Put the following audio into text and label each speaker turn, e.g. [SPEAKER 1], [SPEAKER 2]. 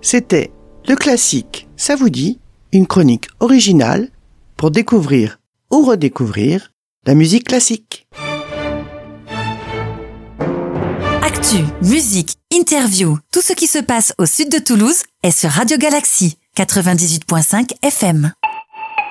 [SPEAKER 1] C'était Le Classique, ça vous dit ? Une chronique originale pour découvrir ou redécouvrir la musique classique.
[SPEAKER 2] Actu, musique, interview, tout ce qui se passe au sud de Toulouse est sur Radio Galaxy 98.5 FM.